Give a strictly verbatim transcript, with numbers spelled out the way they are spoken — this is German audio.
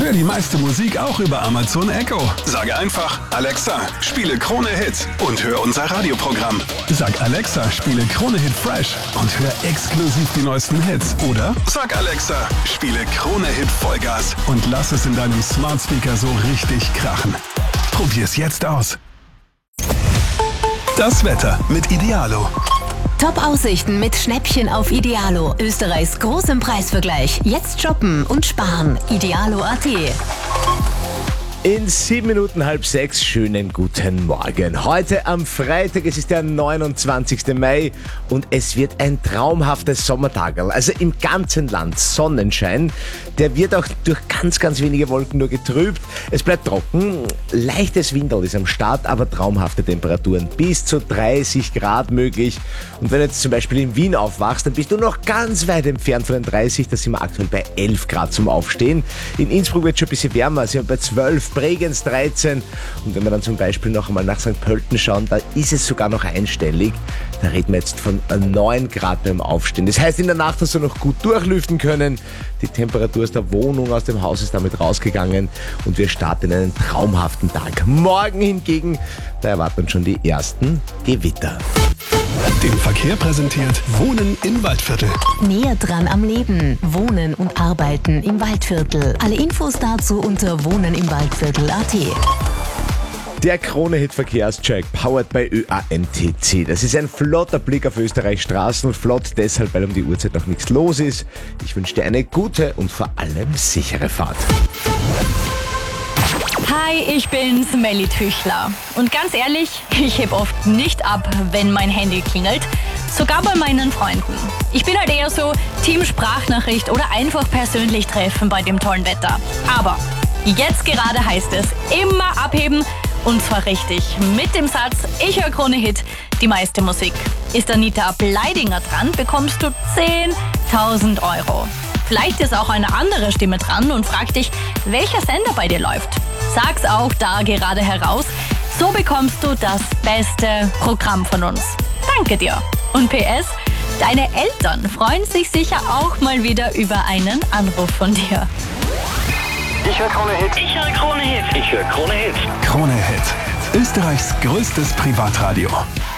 Hör die meiste Musik auch über Amazon Echo. Sage einfach, Alexa, spiele Krone Hit und hör unser Radioprogramm. Sag Alexa, spiele Krone Hit Fresh und hör exklusiv die neuesten Hits. Oder sag Alexa, spiele Krone Hit Vollgas und lass es in deinem Smart Speaker so richtig krachen. Probier's jetzt aus. Das Wetter mit Idealo. Top-Aussichten mit Schnäppchen auf Idealo. Österreichs großem Preisvergleich. Jetzt shoppen und sparen. Idealo punkt at. In sieben Minuten halb sechs, schönen guten Morgen. Heute am Freitag, es ist der neunundzwanzigster Mai und es wird ein traumhaftes Sommertag. Also im ganzen Land Sonnenschein. Der wird auch durch ganz, ganz wenige Wolken nur getrübt. Es bleibt trocken, leichtes Winterl ist am Start, aber traumhafte Temperaturen. Bis zu dreißig Grad möglich. Und wenn du jetzt zum Beispiel in Wien aufwachst, dann bist du noch ganz weit entfernt von den dreißig. Da sind wir aktuell bei elf Grad zum Aufstehen. In Innsbruck wird es schon ein bisschen wärmer, sind wir bei zwölf. Bregenz dreizehn und wenn wir dann zum Beispiel noch einmal nach Sankt Pölten schauen, da ist es sogar noch einstellig. Da reden wir jetzt von neun Grad beim Aufstehen. Das heißt, in der Nacht hast du noch gut durchlüften können. Die Temperatur aus der Wohnung, aus dem Haus ist damit rausgegangen und wir starten einen traumhaften Tag. Morgen hingegen, da erwarten uns schon die ersten Gewitter. Den Verkehr präsentiert Wohnen im Waldviertel. Näher dran am Leben. Wohnen und arbeiten im Waldviertel. Alle Infos dazu unter wohnen im Waldviertel punkt at. Der Krone-Hit Verkehrscheck, powered by Ö A M T C. Das ist ein flotter Blick auf Österreichs Straßen. Flott deshalb, weil um die Uhrzeit noch nichts los ist. Ich wünsche dir eine gute und vor allem sichere Fahrt. Hi, ich bin's, Melly Tüchler. Und ganz ehrlich, ich heb oft nicht ab, wenn mein Handy klingelt. Sogar bei meinen Freunden. Ich bin halt eher so Team Sprachnachricht oder einfach persönlich treffen bei dem tollen Wetter. Aber jetzt gerade heißt es immer abheben und zwar richtig. Mit dem Satz, ich höre Krone Hit, die meiste Musik. Ist Anita Bleidinger dran, bekommst du zehntausend Euro. Vielleicht ist auch eine andere Stimme dran und fragt dich, welcher Sender bei dir läuft. Sag's auch da gerade heraus. So bekommst du das beste Programm von uns. Danke dir. Und P S, deine Eltern freuen sich sicher auch mal wieder über einen Anruf von dir. Ich höre Krone Hit. Ich höre Krone Hit. Ich höre Krone Hit. Krone Hit. Österreichs größtes Privatradio.